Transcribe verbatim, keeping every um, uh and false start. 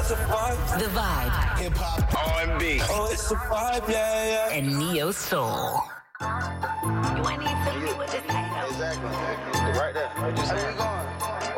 it's a vibe. The Vibe. Hip hop, R and B. Oh, it's a vibe, yeah, yeah. And Neo Soul. You ain't need to be with this. Exactly, exactly. Right there. What you saying?